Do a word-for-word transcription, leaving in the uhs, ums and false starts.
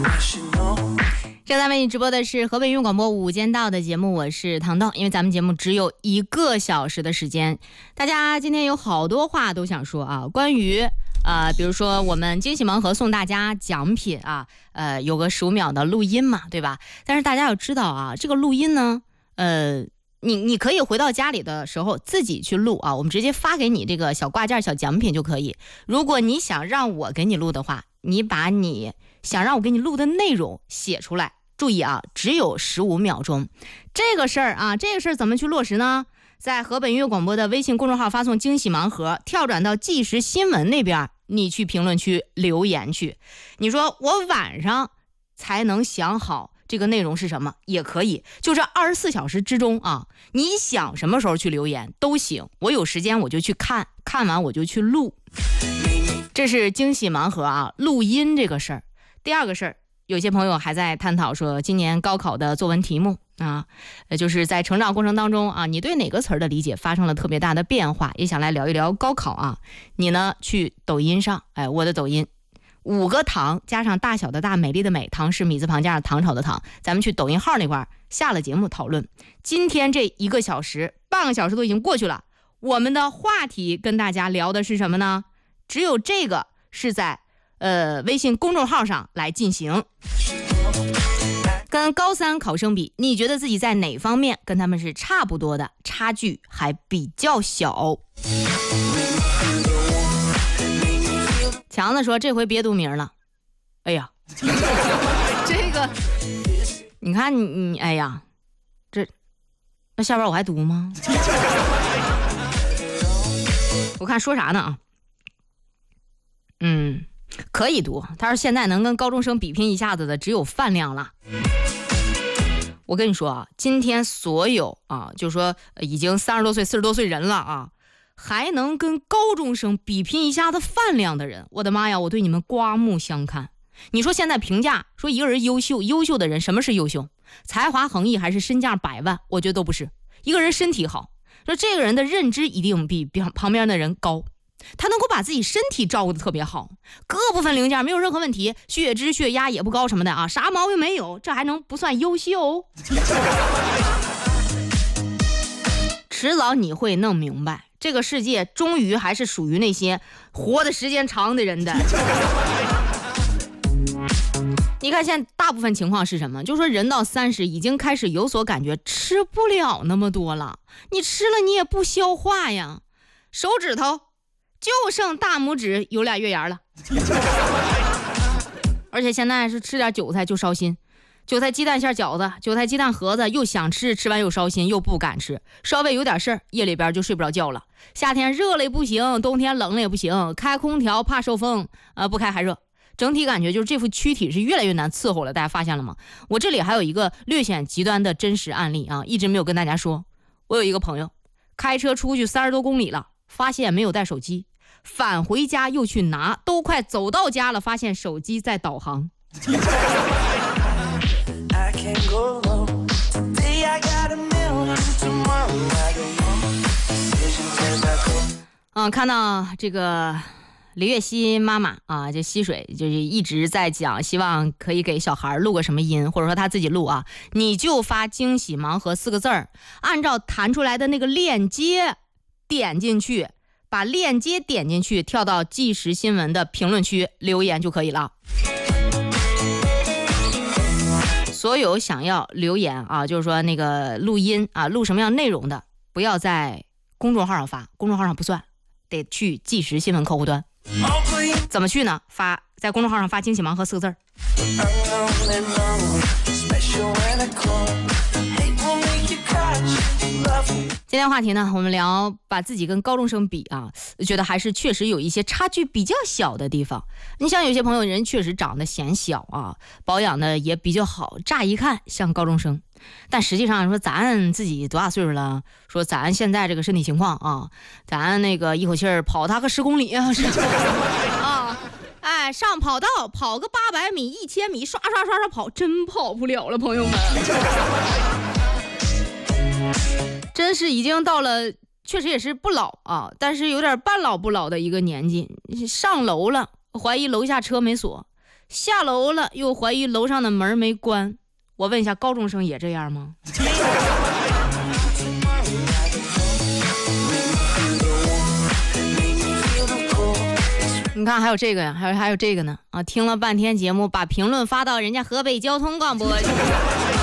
正在为你直播的是河北音乐广播午间道的节目，我是糖豆。因为咱们节目只有一个小时的时间，大家今天有好多话都想说啊，关于呃，比如说我们惊喜盲盒送大家奖品啊，呃，有个十五秒的录音嘛，对吧？但是大家要知道啊，这个录音呢，呃。你你可以回到家里的时候自己去录啊，我们直接发给你这个小挂件小奖品就可以。如果你想让我给你录的话，你把你想让我给你录的内容写出来，注意啊，只有十五秒钟。这个事儿啊，这个事儿怎么去落实呢？在河北音乐广播的微信公众号发送惊喜盲盒，跳转到即时新闻那边，你去评论区留言去。你说我晚上才能想好这个内容是什么也可以，就这二十四小时之中啊，你想什么时候去留言都行，我有时间我就去看，看完我就去录。这是惊喜盲盒啊，录音这个事儿。第二个事儿，有些朋友还在探讨说今年高考的作文题目啊，就是在成长过程当中啊，你对哪个词儿的理解发生了特别大的变化，也想来聊一聊高考啊。你呢去抖音上，哎，我的抖音五个糖加上大小的大，美丽的美，糖是米字旁加上唐朝的唐，咱们去抖音号那块下了节目讨论。今天这一个小时半个小时都已经过去了，我们的话题跟大家聊的是什么呢？只有这个是在呃微信公众号上来进行。跟高三考生比，你觉得自己在哪方面跟他们是差不多的，差距还比较小？强子说这回别读名了。哎呀这个你看你你哎呀这那下边我还读吗？我看说啥呢啊？嗯，可以读。他说现在能跟高中生比拼一下子的只有饭量了。我跟你说啊，今天所有啊，就是说已经三十多岁四十多岁人了啊，还能跟高中生比拼一下子饭量的人，我的妈呀，我对你们刮目相看。你说现在评价说一个人优秀，优秀的人什么是优秀？才华横溢还是身价百万？我觉得都不是。一个人身体好，说这个人的认知一定比旁边的人高，他能够把自己身体照顾得特别好，各部分零件没有任何问题，血脂血压也不高什么的啊，啥毛病没有，这还能不算优秀？迟早你会弄明白，这个世界终于还是属于那些活的时间长的人的。你看现在大部分情况是什么？就是说人到三十已经开始有所感觉，吃不了那么多了，你吃了你也不消化呀，手指头就剩大拇指有俩月牙了。而且现在是吃点韭菜就烧心，韭菜鸡蛋馅饺子，韭菜鸡蛋盒子，又想吃，吃完又烧心，又不敢吃，稍微有点事儿，夜里边就睡不着觉了。夏天热了也不行，冬天冷了也不行，开空调怕受风，呃，不开还热。整体感觉就是这副躯体是越来越难伺候了，大家发现了吗？我这里还有一个略显极端的真实案例啊，一直没有跟大家说。我有一个朋友开车出去三十多公里了，发现没有带手机，返回家又去拿，都快走到家了，发现手机在导航。嗯，看到这个李月熙妈妈啊，这溪水就是一直在讲，希望可以给小孩录个什么音，或者说他自己录啊，你就发惊喜盲盒四个字儿，按照弹出来的那个链接点进去，把链接点进去，跳到即时新闻的评论区留言就可以了。所有想要留言啊，就是说那个录音啊，录什么样内容的，不要在公众号上发，公众号上不算，得去即时新闻客户端。怎么去呢？发在公众号上发惊喜盲盒四个字儿。今天话题呢，我们聊把自己跟高中生比啊，觉得还是确实有一些差距比较小的地方。你像有些朋友人确实长得显小啊，保养的也比较好，乍一看像高中生，但实际上说咱自己多大岁数了，说咱现在这个身体情况啊，咱那个一口气儿跑他个十公里啊，是啊，哎，上跑道跑个八百米、一千米，刷刷刷刷跑，真跑不了了，朋友们。真是已经到了，确实也是不老啊，但是有点半老不老的一个年纪。上楼了，怀疑楼下车没锁， 下楼了又怀疑楼上的门没关。我问一下，高中生也这样吗？你看还有这个呀，还有还有这个呢啊！听了半天节目，把评论发到人家河北交通广播去。